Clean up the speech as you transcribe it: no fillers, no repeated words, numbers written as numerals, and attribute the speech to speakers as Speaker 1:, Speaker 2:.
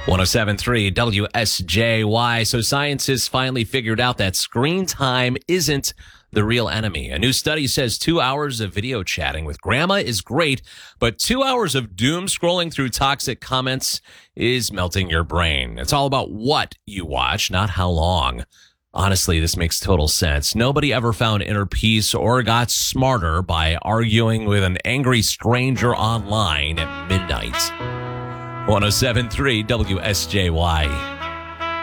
Speaker 1: 107.3 WSJY. So scientists finally figured out that screen time isn't the real enemy. A new study says 2 hours of video chatting with grandma is great, but 2 hours of doom scrolling through toxic comments is melting your brain. It's all about what you watch, not how long. Honestly, this makes total sense. Nobody ever found inner peace or got smarter by arguing with an angry stranger online at midnight. 107.3 WSJY.